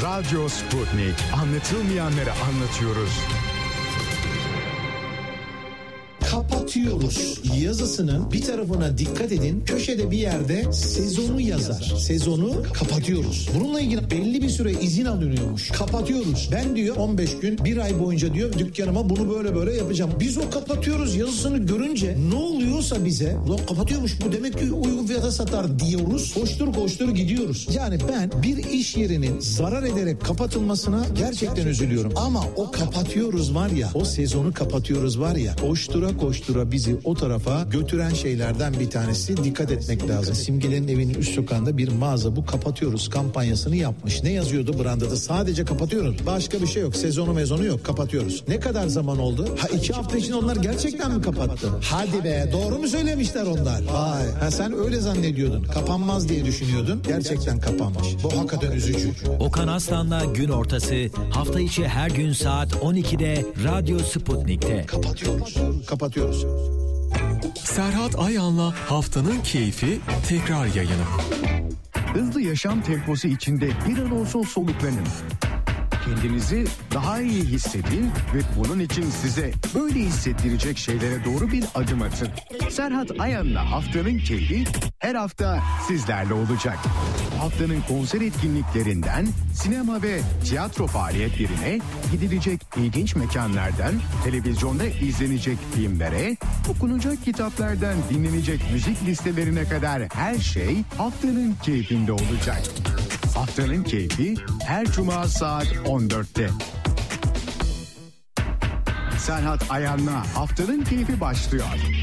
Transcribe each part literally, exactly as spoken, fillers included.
Radyo Sputnik. Anlatılmayanları anlatıyoruz. Kapatıyoruz yazısının bir tarafına dikkat edin. Köşede bir yerde sezonu yazar. Sezonu kapatıyoruz. Bununla ilgili belli bir süre izin alınıyormuş. Kapatıyoruz. Ben diyor on beş gün bir ay boyunca diyor dükkanıma bunu böyle böyle yapacağım. Biz o kapatıyoruz yazısını görünce ne oluyorsa bize lan kapatıyormuş bu demek ki uygun fiyata satar diyoruz. Koştur koştur gidiyoruz. Yani ben bir iş yerinin zarar ederek kapatılmasına gerçekten, gerçekten üzülüyorum. Ama o kapatıyoruz var ya, o sezonu kapatıyoruz var ya, koştura koştura bizi o tarafa götüren şeylerden bir tanesi. Dikkat etmek lazım. Simge'lerin evinin üst sokağında bir mağaza bu kapatıyoruz kampanyasını yapmış. Ne yazıyordu brandada? Sadece kapatıyoruz. Başka bir şey yok. Sezonu mezonu yok. Kapatıyoruz. Ne kadar zaman oldu? Ha iki hafta için onlar gerçekten mi kapattı? Hadi be, doğru mu söylemişler onlar? Vay. Ha sen öyle zannediyordun. Kapanmaz diye düşünüyordun. Gerçekten kapanmış. Bu hakikaten üzücü. Okan Aslan'la Gün Ortası hafta içi her gün saat on ikide Radyo Sputnik'te. Kapatıyoruz. Kapatıyoruz. Serhat Ayan'la Haftanın Keyfi tekrar yayını. Hızlı yaşam temposu içinde bir an olsun soluklanın. Kendinizi daha iyi hissedin ve bunun için size böyle hissettirecek şeylere doğru bir adım atın. Serhat Ayan'la Haftanın Keyfi her hafta sizlerle olacak. Haftanın konser etkinliklerinden sinema ve tiyatro faaliyetlerine, gidilecek ilginç mekanlardan televizyonda izlenecek filmlere, okunacak kitaplardan dinlenecek müzik listelerine kadar her şey Haftanın Keyfinde olacak. Haftanın Keyfi her cuma saat on dörtte. Serhat Ayan'la Haftanın Keyfi başlıyor.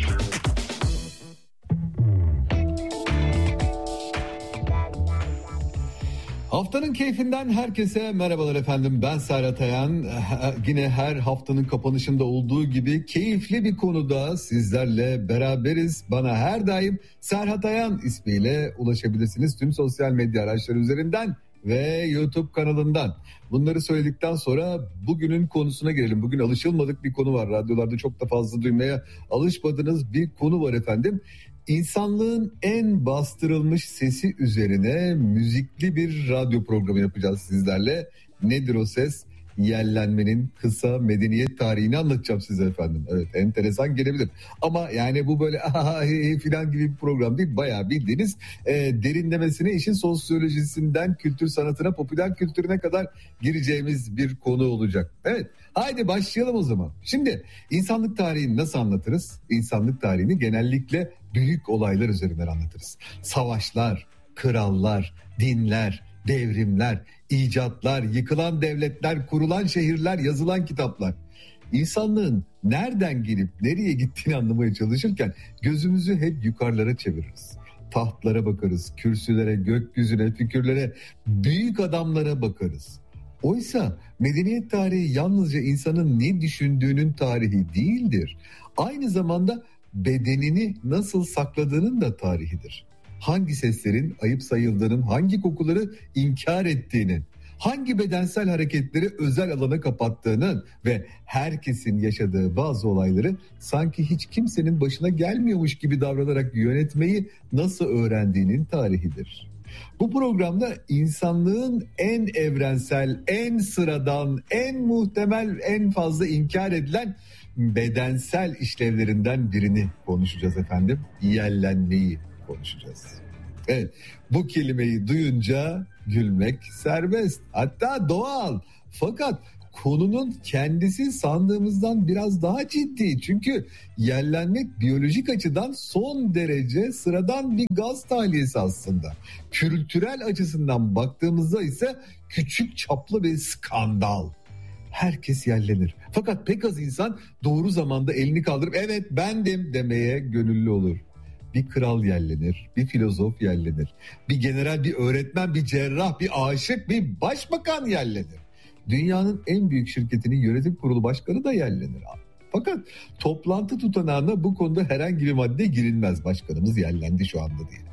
Haftanın keyfinden herkese merhabalar efendim. Ben Serhat Ayan. Yine her haftanın kapanışında olduğu gibi keyifli bir konuda sizlerle beraberiz. Bana her daim Serhat Ayan ismiyle ulaşabilirsiniz tüm sosyal medya araçları üzerinden ve YouTube kanalından. Bunları söyledikten sonra bugünün konusuna gelelim. Bugün alışılmadık bir konu var. Radyolarda çok da fazla duymaya alışmadığınız bir konu var efendim. İnsanlığın en bastırılmış sesi üzerine müzikli bir radyo programı yapacağız sizlerle. Nedir o ses? Yellenmenin kısa medeniyet tarihini anlatacağım size efendim. Evet, enteresan gelebilir. Ama yani bu böyle aha filan gibi bir program değil. Bayağı bildiğiniz e, derinlemesine işin sosyolojisinden kültür sanatına, popüler kültürüne kadar gireceğimiz bir konu olacak. Evet, haydi başlayalım o zaman. Şimdi insanlık tarihini nasıl anlatırız? İnsanlık tarihini genellikle büyük olaylar üzerinden anlatırız. Savaşlar, krallar, dinler, devrimler, icatlar, yıkılan devletler, kurulan şehirler, yazılan kitaplar. İnsanlığın nereden gelip nereye gittiğini anlamaya çalışırken gözümüzü hep yukarılara çeviririz. Tahtlara bakarız, kürsülere, gökyüzüne, fikirlere, büyük adamlara bakarız. Oysa medeniyet tarihi yalnızca insanın ne düşündüğünün tarihi değildir. Aynı zamanda bedenini nasıl sakladığının da tarihidir. Hangi seslerin ayıp sayıldığının, hangi kokuları inkar ettiğinin, hangi bedensel hareketleri özel alana kapattığının ve herkesin yaşadığı bazı olayları sanki hiç kimsenin başına gelmiyormuş gibi davranarak yönetmeyi nasıl öğrendiğinin tarihidir. Bu programda insanlığın en evrensel, en sıradan, en muhtemel, en fazla inkar edilen bedensel işlevlerinden birini konuşacağız efendim. Yellenmeyi konuşacağız. Evet, bu kelimeyi duyunca gülmek serbest, hatta doğal. Fakat konunun kendisi sandığımızdan biraz daha ciddi. Çünkü yellenmek biyolojik açıdan son derece sıradan bir gaz tahliyesi aslında. Kültürel açısından baktığımızda ise küçük çaplı bir skandal. Herkes yellenir. Fakat pek az insan doğru zamanda elini kaldırıp evet bendim demeye gönüllü olur. Bir kral yellenir, bir filozof yellenir, bir general, bir öğretmen, bir cerrah, bir aşık, bir başbakan yellenir. Dünyanın en büyük şirketinin yönetim kurulu başkanı da yellenir. Fakat toplantı tutanağına bu konuda herhangi bir madde girilmez. Başkanımız yellendi şu anda diye.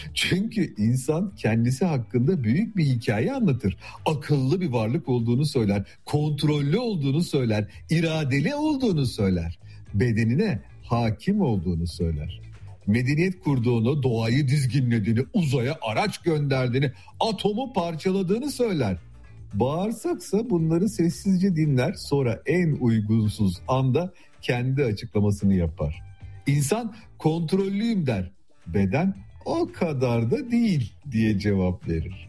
Çünkü insan kendisi hakkında büyük bir hikaye anlatır. Akıllı bir varlık olduğunu söyler, kontrollü olduğunu söyler, iradeli olduğunu söyler, bedenine hakim olduğunu söyler. Medeniyet kurduğunu, doğayı dizginlediğini, uzaya araç gönderdiğini, atomu parçaladığını söyler. Bağırsaksa bunları sessizce dinler, sonra en uygunsuz anda kendi açıklamasını yapar. İnsan kontrollüyüm der, beden o kadar da değil diye cevap verir.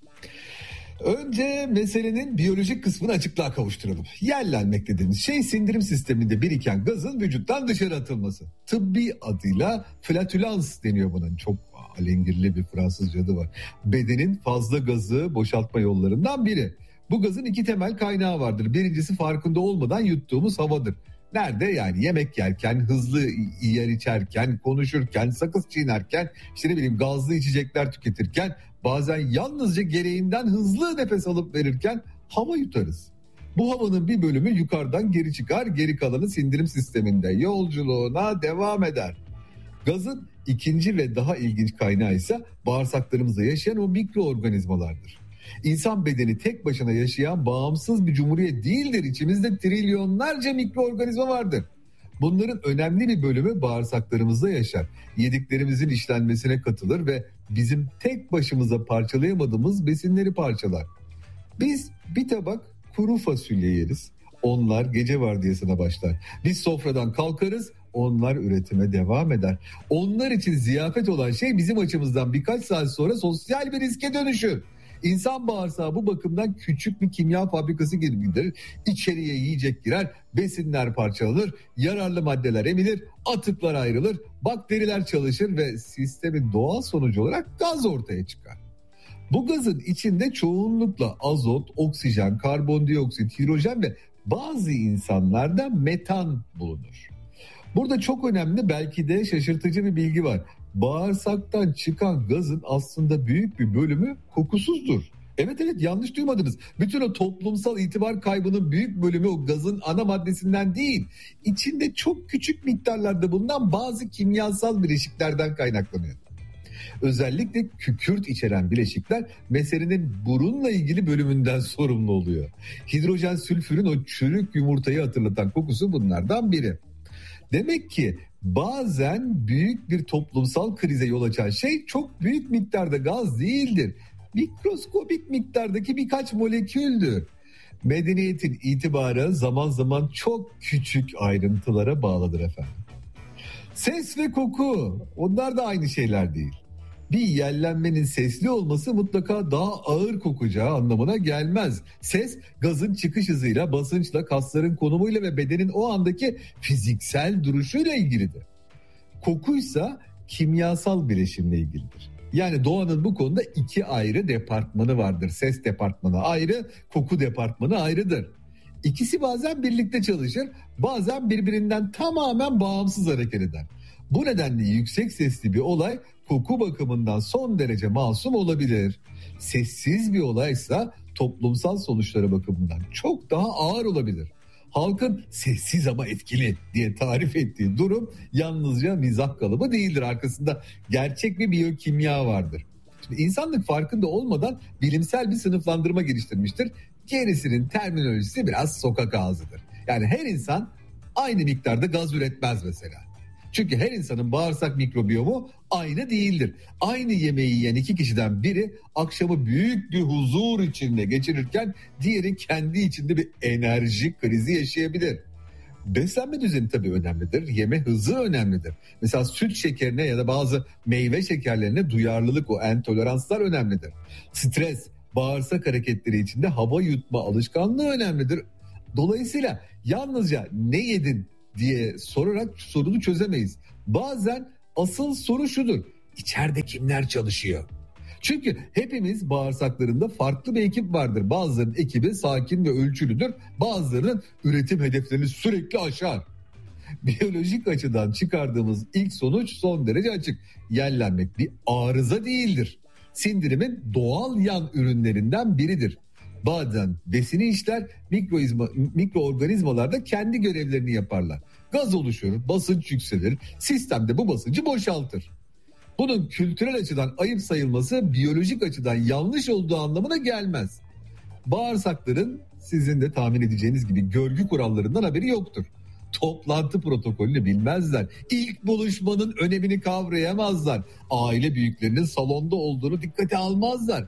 Önce meselenin biyolojik kısmını açıklığa kavuşturalım. Yerlenmek dediğimiz şey sindirim sisteminde biriken gazın vücuttan dışarı atılması. Tıbbi adıyla flatulans deniyor bunun. Çok alengirli bir Fransızca adı var. Bedenin fazla gazı boşaltma yollarından biri. Bu gazın iki temel kaynağı vardır. Birincisi farkında olmadan yuttuğumuz havadır. Nerede? Yani yemek yerken, hızlı yer içerken, konuşurken, sakız çiğnerken, işte ne bileyim gazlı içecekler tüketirken, bazen yalnızca gereğinden hızlı nefes alıp verirken hava yutarız. Bu havanın bir bölümü yukarıdan geri çıkar, geri kalanı sindirim sisteminde yolculuğuna devam eder. Gazın ikinci ve daha ilginç kaynağı ise bağırsaklarımızda yaşayan o mikroorganizmalardır. İnsan bedeni tek başına yaşayan bağımsız bir cumhuriyet değildir. İçimizde trilyonlarca mikroorganizma vardır. Bunların önemli bir bölümü bağırsaklarımızda yaşar. Yediklerimizin işlenmesine katılır ve bizim tek başımıza parçalayamadığımız besinleri parçalar. Biz bir tabak kuru fasulye yeriz. Onlar gece vardiyasına başlar. Biz sofradan kalkarız. Onlar üretime devam eder. Onlar için ziyafet olan şey bizim açımızdan birkaç saat sonra sosyal bir riske dönüşür. İnsan bağırsağı bu bakımdan küçük bir kimya fabrikası gibidir. İçeriye yiyecek girer, besinler parçalanır, yararlı maddeler emilir, atıklar ayrılır, bakteriler çalışır ve sistemin doğal sonucu olarak gaz ortaya çıkar. Bu gazın içinde çoğunlukla azot, oksijen, karbondioksit, hidrojen ve bazı insanlarda metan bulunur. Burada çok önemli, belki de şaşırtıcı bir bilgi var. Bağırsaktan çıkan gazın aslında büyük bir bölümü kokusuzdur. Evet evet, yanlış duymadınız. Bütün o toplumsal itibar kaybının büyük bölümü o gazın ana maddesinden değil, İçinde çok küçük miktarlarda bulunan bazı kimyasal bileşiklerden kaynaklanıyor. Özellikle kükürt içeren bileşikler meselenin burunla ilgili bölümünden sorumlu oluyor. Hidrojen sülfürün o çürük yumurtayı hatırlatan kokusu bunlardan biri. Demek ki bazen büyük bir toplumsal krize yol açan şey çok büyük miktarda gaz değildir. Mikroskobik miktardaki birkaç moleküldür. Medeniyetin itibarı zaman zaman çok küçük ayrıntılara bağlıdır efendim. Ses ve koku, onlar da aynı şeyler değil. Bir yerlenmenin sesli olması mutlaka daha ağır kokacağı anlamına gelmez. Ses, gazın çıkış hızıyla, basınçla, kasların konumuyla ve bedenin o andaki fiziksel duruşuyla ilgilidir. Kokuysa kimyasal bileşimle ilgilidir. Yani doğanın bu konuda iki ayrı departmanı vardır. Ses departmanı ayrı, koku departmanı ayrıdır. İkisi bazen birlikte çalışır, bazen birbirinden tamamen bağımsız hareket eder. Bu nedenle yüksek sesli bir olay koku bakımından son derece masum olabilir. Sessiz bir olaysa toplumsal sonuçları bakımından çok daha ağır olabilir. Halkın sessiz ama etkili diye tarif ettiği durum yalnızca mizah kalıbı değildir. Arkasında gerçek bir biyokimya vardır. Şimdi insanlık farkında olmadan bilimsel bir sınıflandırma geliştirmiştir. Gerisinin terminolojisi biraz sokak ağzıdır. Yani her insan aynı miktarda gaz üretmez mesela. Çünkü her insanın bağırsak mikrobiyomu aynı değildir. Aynı yemeği yiyen iki kişiden biri akşamı büyük bir huzur içinde geçirirken diğeri kendi içinde bir enerji krizi yaşayabilir. Beslenme düzeni tabii önemlidir. Yeme hızı önemlidir. Mesela süt şekerine ya da bazı meyve şekerlerine duyarlılık, o entoleranslar önemlidir. Stres, bağırsak hareketleri içinde hava yutma alışkanlığı önemlidir. Dolayısıyla yalnızca ne yedin diye sorarak sorunu çözemeyiz. Bazen asıl soru şudur: İçeride kimler çalışıyor? Çünkü hepimiz bağırsaklarında farklı bir ekip vardır. Bazılarının ekibi sakin ve ölçülüdür. Bazılarının üretim hedeflerini sürekli aşar. Biyolojik açıdan çıkardığımız ilk sonuç son derece açık. Yerlenmek bir arıza değildir. Sindirimin doğal yan ürünlerinden biridir. Bazen besini işler, mikroizma, mikroorganizmalar da kendi görevlerini yaparlar. Gaz oluşur, basınç yükselir, sistem de bu basıncı boşaltır. Bunun kültürel açıdan ayıp sayılması biyolojik açıdan yanlış olduğu anlamına gelmez. Bağırsakların sizin de tahmin edeceğiniz gibi görgü kurallarından haberi yoktur. Toplantı protokolünü bilmezler. İlk buluşmanın önemini kavrayamazlar. Aile büyüklerinin salonda olduğunu dikkate almazlar.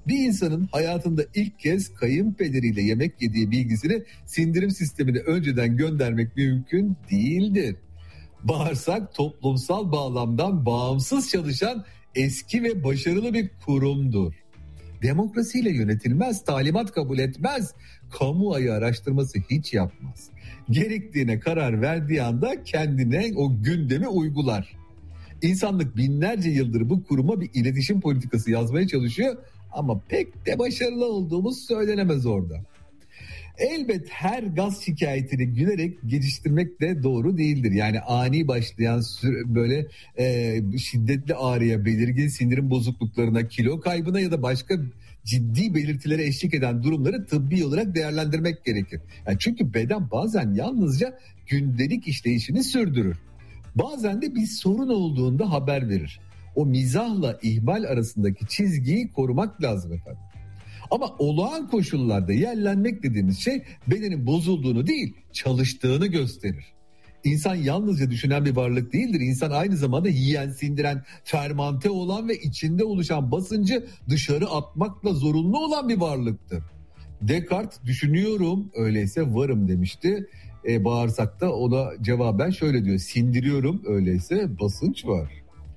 Bir insanın hayatında ilk kez kayınpederiyle yemek yediği bilgisini sindirim sistemine önceden göndermek mümkün değildir. Bağırsak toplumsal bağlamdan bağımsız çalışan eski ve başarılı bir kurumdur. Demokrasiyle yönetilmez, talimat kabul etmez, kamuoyu araştırması hiç yapmaz. Gerektiğine karar verdiği anda kendine o gündemi uygular. İnsanlık binlerce yıldır bu kuruma bir iletişim politikası yazmaya çalışıyor ama pek de başarılı olduğumuz söylenemez orada. Elbet her gaz şikayetini gülerek geliştirmek de doğru değildir. Yani ani başlayan böyle e, şiddetli ağrıya, belirgin sindirim bozukluklarına, kilo kaybına ya da başka ciddi belirtilere eşlik eden durumları tıbbi olarak değerlendirmek gerekir. Yani çünkü beden bazen yalnızca gündelik işleyişini sürdürür. Bazen de bir sorun olduğunda haber verir. O mizahla ihmal arasındaki çizgiyi korumak lazım efendim. Ama olağan koşullarda yerlenmek dediğimiz şey bedenin bozulduğunu değil, çalıştığını gösterir. İnsan yalnızca düşünen bir varlık değildir. İnsan aynı zamanda yiyen, sindiren, fermante olan ve içinde oluşan basıncı dışarı atmakla zorunlu olan bir varlıktır. Descartes düşünüyorum öyleyse varım demişti. E, bağırsakta ona cevaben şöyle diyor: sindiriyorum öyleyse basınç var.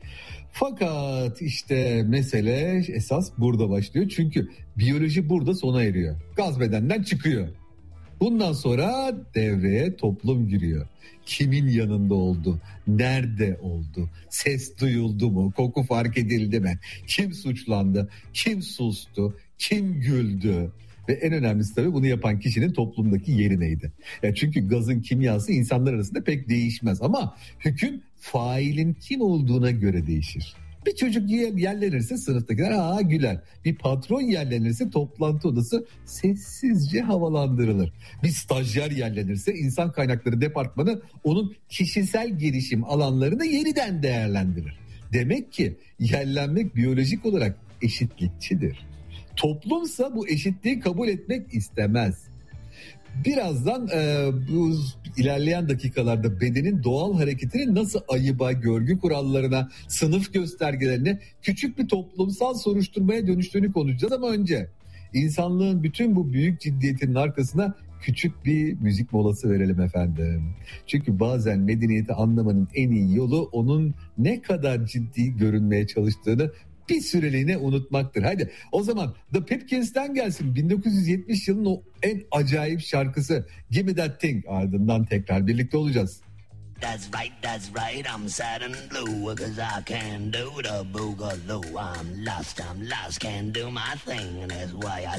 Fakat işte mesele esas burada başlıyor. Çünkü biyoloji burada sona eriyor. Gaz bedenden çıkıyor. Bundan sonra devreye toplum giriyor. Kimin yanında oldu? Nerede oldu? Ses duyuldu mu? Koku fark edildi mi? Kim suçlandı? Kim sustu? Kim güldü? Ve en önemlisi tabii bunu yapan kişinin toplumdaki yeri neydi? Yani çünkü gazın kimyası insanlar arasında pek değişmez ama hüküm failin kim olduğuna göre değişir. Bir çocuk yerlenirse sınıftakiler aa güler. Bir patron yerlenirse toplantı odası sessizce havalandırılır. Bir stajyer yerlenirse insan kaynakları departmanı onun kişisel gelişim alanlarını yeniden değerlendirir. Demek ki yerlenmek biyolojik olarak eşitlikçidir. Toplumsa bu eşitliği kabul etmek istemez. Birazdan e, bu ilerleyen dakikalarda bedenin doğal hareketini nasıl ayıba, görgü kurallarına, sınıf göstergelerine, küçük bir toplumsal soruşturmaya dönüştüğünü konuşacağız ama önce insanlığın bütün bu büyük ciddiyetinin arkasına küçük bir müzik molası verelim efendim. Çünkü bazen medeniyeti anlamanın en iyi yolu onun ne kadar ciddi görünmeye çalıştığını bir süreliğine unutmaktır. Hadi o zaman The Pipkins'ten gelsin bin dokuz yüz yetmiş yılının o en acayip şarkısı Gimme That Thing, ardından tekrar birlikte olacağız. That's right, that's right, I'm sad and blue, cause I can't do the boogaloo. I'm lost, I'm lost, can't do my thing, and that's why I